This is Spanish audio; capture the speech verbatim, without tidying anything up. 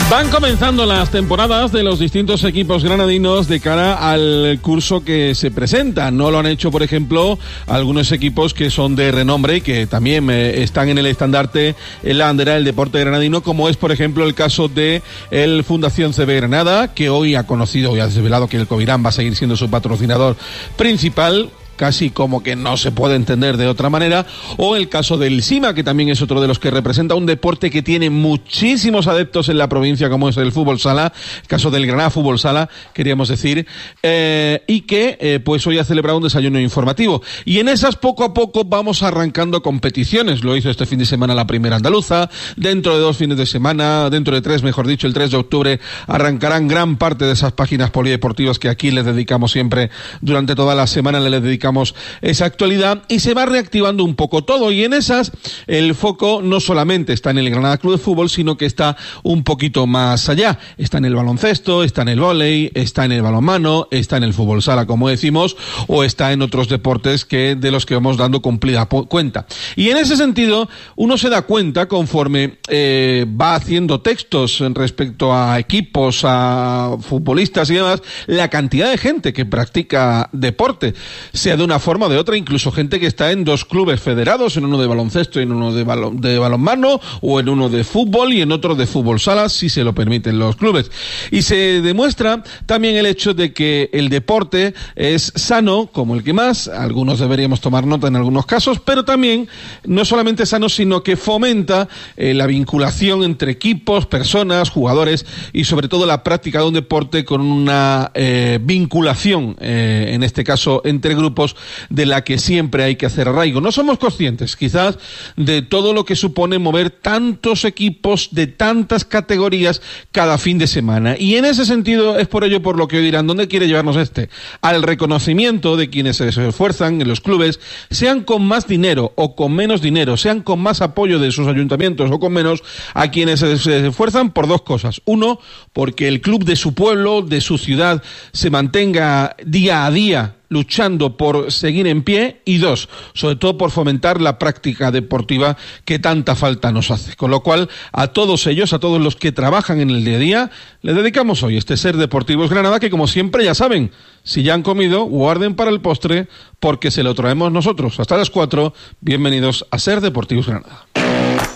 Van comenzando las temporadas de los distintos equipos granadinos de cara al curso que se presenta. No lo han hecho, por ejemplo, algunos equipos que son de renombre y que también eh, están en el estandarte, en la bandera del deporte granadino, como es, por ejemplo, el caso de el Fundación C B Granada, que hoy ha conocido y ha desvelado que el Covirán va a seguir siendo su patrocinador principal, casi como que no se puede entender de otra manera, o el caso del SIMA, que también es otro de los que representa un deporte que tiene muchísimos adeptos en la provincia, como es el fútbol sala, el caso del Granada Fútbol Sala, queríamos decir, eh, y que eh, pues hoy ha celebrado un desayuno informativo. Y en esas poco a poco vamos arrancando competiciones. Lo hizo este fin de semana la Primera Andaluza, dentro de dos fines de semana, dentro de tres, mejor dicho, el tres de octubre, arrancarán gran parte de esas páginas polideportivas que aquí les dedicamos siempre, durante toda la semana les dedicamos esa actualidad, y se va reactivando un poco todo, y en esas el foco no solamente está en el Granada Club de Fútbol, sino que está un poquito más allá. Está en el baloncesto, está en el vóley, está en el balonmano, está en el fútbol sala, como decimos, o está en otros deportes que de los que vamos dando cumplida cuenta. Y en ese sentido, uno se da cuenta conforme eh, va haciendo textos respecto a equipos, a futbolistas y demás, la cantidad de gente que practica deporte, sea de una forma o de otra, incluso gente que está en dos clubes federados, en uno de baloncesto y en uno de, balon, de balonmano, o en uno de fútbol y en otro de fútbol sala, si se lo permiten los clubes. Y se demuestra también el hecho de que el deporte es sano, como el que más, algunos deberíamos tomar nota en algunos casos, pero también no solamente sano, sino que fomenta eh, la vinculación entre equipos, personas, jugadores, y sobre todo la práctica de un deporte con una eh, vinculación, eh, en este caso entre grupos, de la que siempre hay que hacer arraigo. No somos conscientes, quizás, de todo lo que supone mover tantos equipos de tantas categorías cada fin de semana. Y en ese sentido es por ello por lo que hoy dirán, ¿dónde quiere llevarnos este? Al reconocimiento de quienes se esfuerzan en los clubes, sean con más dinero o con menos dinero, sean con más apoyo de sus ayuntamientos o con menos, a quienes se esfuerzan por dos cosas. Uno, porque el club de su pueblo, de su ciudad, se mantenga día a día luchando por seguir en pie, y dos, sobre todo por fomentar la práctica deportiva que tanta falta nos hace. Con lo cual, a todos ellos, a todos los que trabajan en el día a día, les dedicamos hoy este Ser Deportivos Granada, que como siempre ya saben, si ya han comido, guarden para el postre, porque se lo traemos nosotros. Hasta las cuatro, bienvenidos a Ser Deportivos Granada.